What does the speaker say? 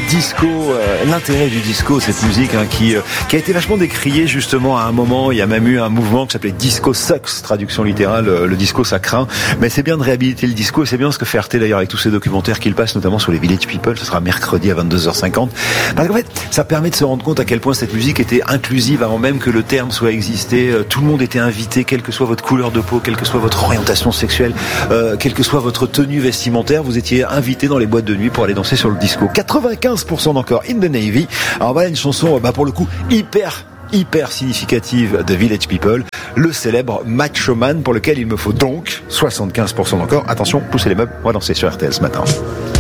disco, l'intérêt du disco, cette musique qui a été vachement décriée justement à un moment. Il y a même eu un mouvement qui s'appelait Disco Sucks, traduction littérale, le disco ça craint. Mais c'est bien de réhabiliter le disco, et c'est bien ce que fait Arte d'ailleurs avec tous ces documentaires qu'il passe, notamment sur les Village People. Ce sera mercredi à 22h50. Parce qu'en fait, ça permet de se rendre compte à quel point cette musique était inclusive avant même que le terme soit existé. Tout le monde était invité, quelle que soit votre couleur de peau, quelle que soit votre orientation sexuelle, quelle que soit votre tenue vestimentaire, vous étiez invité dans les boîtes de nuit pour aller danser sur le disco. 95% d'encore In the Navy. Alors voilà une chanson, pour le coup, hyper significative de Village People, le célèbre Macho Man, pour lequel il me faut donc 75% d'encore. Attention, poussez les meubles, on va danser sur RTL ce matin.